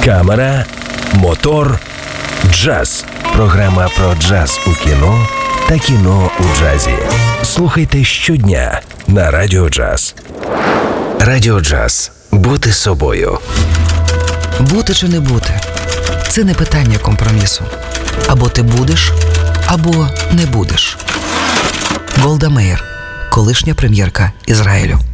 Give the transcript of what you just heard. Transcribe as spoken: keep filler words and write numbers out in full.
Камера, мотор, джаз. Програма про джаз у кіно та кіно у джазі. Слухайте щодня на Радіо Джаз. Радіо Джаз. Бути собою. Бути чи не бути – це не питання компромісу. Або ти будеш, або не будеш. Голда Меїр, колишня прем'єрка Ізраїлю.